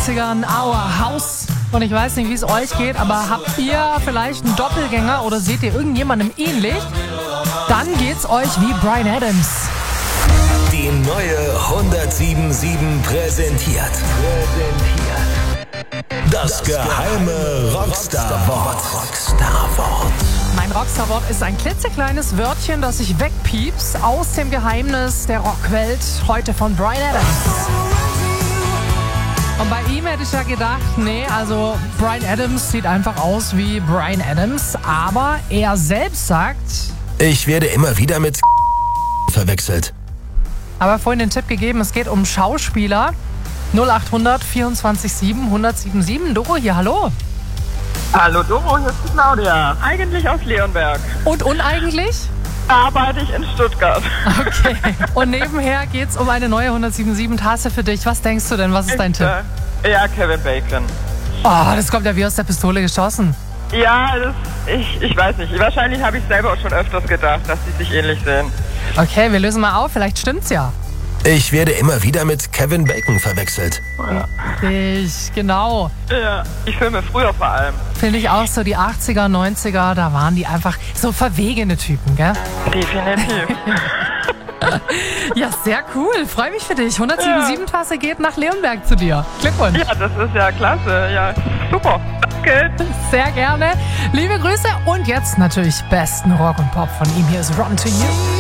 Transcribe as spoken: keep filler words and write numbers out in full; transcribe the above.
achtzigern, Our House. Und ich weiß nicht, wie es euch geht, aber habt ihr vielleicht einen Doppelgänger oder seht ihr irgendjemandem ähnlich? Dann geht's euch wie Bryan Adams. Die neue hundertsieben sieben präsentiert. Präsentiert. Das geheime Rockstar-Wort. Rockstar-Wort. Mein Rockstar-Wort ist ein klitzekleines Wörtchen, das ich wegpieps aus dem Geheimnis der Rockwelt. Heute von Bryan Adams. Und bei ihm hätte ich ja gedacht, nee, also Bryan Adams sieht einfach aus wie Bryan Adams. Aber er selbst sagt... Ich werde immer wieder mit verwechselt. Aber vorhin den Tipp gegeben, es geht um Schauspieler. null achthundert vierundzwanzig sieben hundertsiebenundsiebzig. Doro hier, hallo. Hallo Doro, hier ist die Claudia. Eigentlich aus Leonberg. Und uneigentlich? Arbeite ich in Stuttgart. Okay. Und nebenher geht's um eine neue hundertsiebenundsiebzig-Tasse für dich. Was denkst du denn? Was ist dein ich, Tipp? Äh, ja, Kevin Bacon. Oh, das kommt ja wie aus der Pistole geschossen. Ja, das, ich, ich weiß nicht. Wahrscheinlich habe ich selber auch schon öfters gedacht, dass die sich ähnlich sehen. Okay, wir lösen mal auf. Vielleicht stimmt's ja. Ich werde immer wieder mit Kevin Bacon verwechselt. Ja. Ich, genau. Ja, die Filme früher vor allem. Finde ich auch so, die achtziger, neunziger, da waren die einfach so verwegene Typen, gell? Definitiv. Ja, sehr cool. Freue mich für dich. hundertsiebenundsiebzig-Tasse geht nach Leonberg zu dir. Glückwunsch. Ja, das ist ja klasse. Ja, super. Danke. Sehr gerne. Liebe Grüße und jetzt natürlich besten Rock und Pop von ihm. Hier ist Run to You.